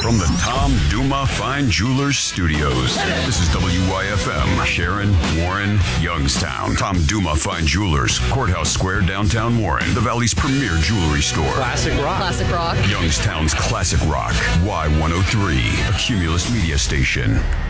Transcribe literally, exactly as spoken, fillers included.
From the Tom Duma Fine Jewelers Studios, this is W Y F M, Sharon, Warren, Youngstown. Tom Duma Fine Jewelers, Courthouse Square, downtown Warren, the Valley's premier jewelry store. Classic rock. Classic rock. Youngstown's classic rock. Y one oh three, a Cumulus media station.